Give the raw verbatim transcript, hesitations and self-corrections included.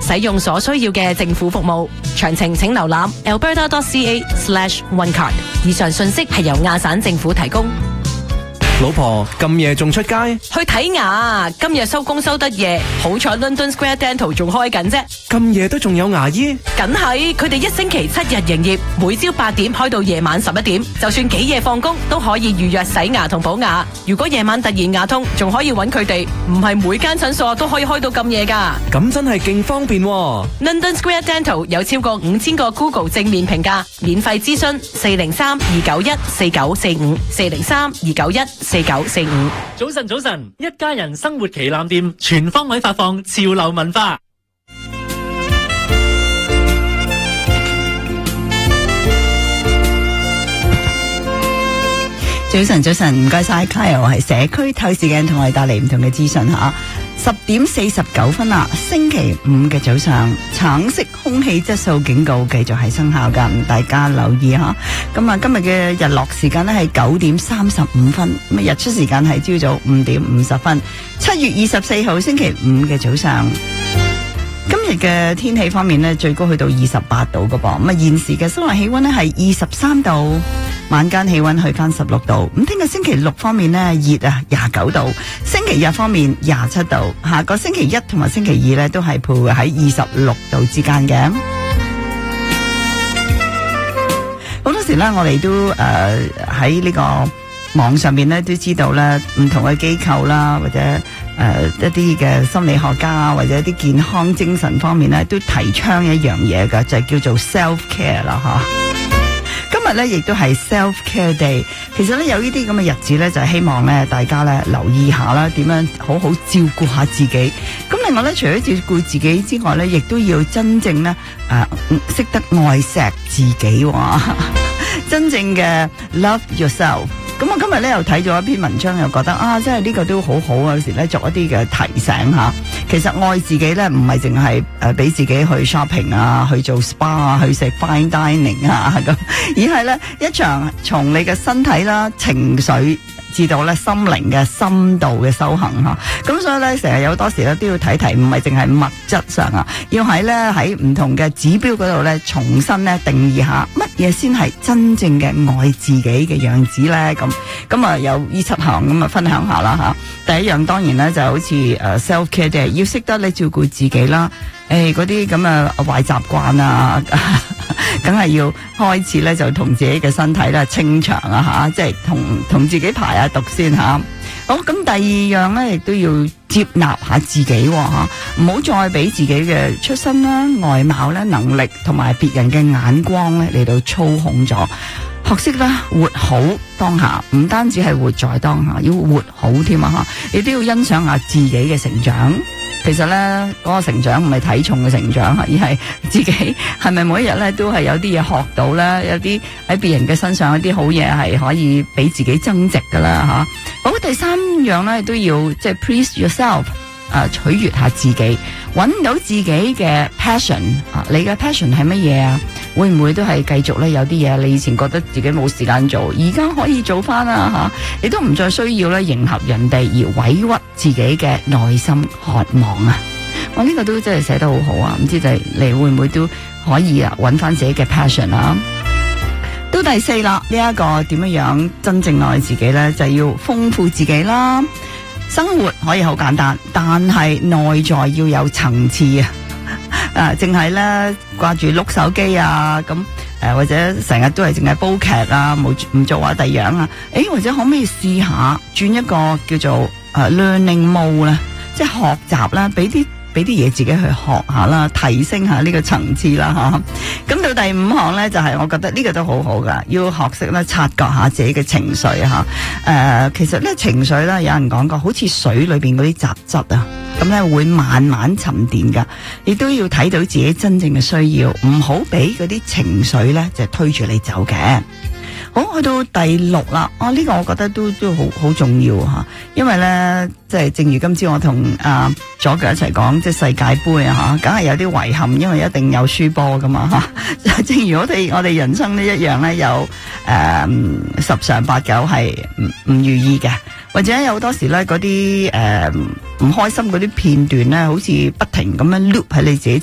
使用所需要嘅政府服務。詳情請瀏覽 alberta dot c a slash one card。以上信息係由亞省政府提供。 老婆，咁夜仲出街？ 去睇牙，今日收工收得夜，好彩 London Square Dental 仲開緊啫。 咁夜都仲有牙醫？ 梗係，佢哋一星期七日營業，每朝八點開到夜晚十一點，就算幾夜放工都可以預約洗牙同補牙。如果夜晚突然牙痛，仲可以揾佢哋，唔係每間診所都可以開到咁夜噶。 咁真係勁方便喎。 London Square Dental 有超過五千個 Google 正面評價，免費諮詢四零三二九一四九四五四零三二九一四九四五。 早晨，早晨，一家人生活旗艦店全方位發放潮流文化。 早晨，早晨，唔該晒 Kyle， 係社區透視鏡同我哋帶嚟唔同嘅資訊吓。十點四十九分啦，星期五嘅早上，橙色空氣質素警告繼續係生效噶，大家留意吓。咁啊，今日嘅日落時間咧係九點三十五分，咁啊日出時間係朝早五點五十分。七月二十四號星期五嘅早上。今日嘅天氣方面呢，最高去到二十八度噶噃，咁啊現時嘅室內氣溫呢係二十三度，晚間氣溫去翻十六度。咁聽日星期六方面呢，熱啊廿九度，星期日方面廿七度，下個星期一同埋星期二呢，都係徘徊喺二十六度之間嘅。好多時呢，我哋都誒喺呢個網上面呢，都知道咧唔同嘅機構啦，或者誒、呃、一啲嘅心理學家或者一啲健康精神方面咧，都提倡一樣嘢㗎，就係、是、叫做 self care 啦吓。今日咧亦都係 self care day， 其實咧有呢啲咁嘅日子咧，就係希望咧大家咧留意下啦，點樣好好照顧下自己。咁另外咧，除咗照顧自己之外咧，亦都要真正咧誒識得愛錫自己，真正嘅 love yourself。咁我今日咧又睇咗一篇文章，又覺得啊，真係呢個都好好啊！有時咧作一啲嘅提醒吓，其實愛自己咧唔係淨係誒俾自己去 shopping 啊，去做 spa 啊，去食 fine dining 啊咁，而係咧一場從你嘅身體啦、情緒至到咧心靈嘅深度嘅修行吓。咁所以咧成日有多時咧都要睇睇，唔係淨係物質上啊，要喺咧喺唔同嘅指標嗰度咧重新咧定義下乜嘢先係真正嘅愛自己嘅樣子咧。咁咁啊有呢七項咁啊分享下啦吓。第一樣當然咧就好似誒 self care 嘅，要識得咧照顧自己啦。誒嗰啲咁嘅壞習慣啊，梗係要開始咧就同自己嘅身體咧清場啊吓，即係同同自己排下毒先吓。好，咁第二樣咧亦都要接納下自己吓，唔好再俾自己嘅出身啦、外貌咧、能力同埋別人嘅眼光咧嚟到操控咗。學識啦，活好當下，唔單止係活在當下，要活好添啊吓！你都要欣賞下自己嘅成長。其實咧，嗰、那個成長唔係體重嘅成長，而係自己係咪每一日咧都係有啲嘢學到咧，有啲喺別人嘅身上有啲好嘢係可以俾自己增值噶啦吓。好，第三樣咧都要即係 please yourself。啊，取悅下自己，揾到自己嘅 passion 啊！你嘅 passion 係乜嘢啊？會唔會都係繼續咧？有啲嘢你以前覺得自己冇時間做，而家可以做翻啦吓！你都唔再需要咧迎合人哋而委屈自己嘅內心渴望啊！我呢個都真係寫得好好啊！唔知就係你會唔會都可以啊？揾翻自己嘅 passion 啊！到第四啦，呢一個點樣樣真正愛自己咧，就要豐富自己啦。生活可以好簡單，但係內在要有層次啊！啊，淨係咧掛住碌手機啊，咁誒、呃、或者成日都係淨係煲劇啊，冇唔做下第樣啊？誒，或者可唔可以試下轉一個叫做誒、uh, learning mode 咧，即係學習啦，俾啲俾啲嘢自己去學下啦，提升下呢個層次啦吓。咁到第五項咧，就係、是、我覺得呢個都好好噶，要學識咧察覺下自己嘅情緒吓。誒、呃，其實咧情緒咧，有人講過，好似水裏邊嗰啲雜質啊，咁咧會慢慢沉澱噶。亦都要睇到自己真正嘅需要，唔好俾嗰啲情緒咧就推住你走嘅。好，去到第六啦，啊呢、這個我覺得都都好好重要吓，因為咧即係正如今朝我同啊左腳一齊講，即係世界杯啊吓，梗係有啲遺憾，因為一定有輸波噶嘛吓。正如我哋我哋人生呢一樣咧，有誒、呃、十常八九係唔唔如意嘅，或者有好多時咧嗰啲誒唔開心嗰啲片段咧，好似不停咁樣 loop 喺你自己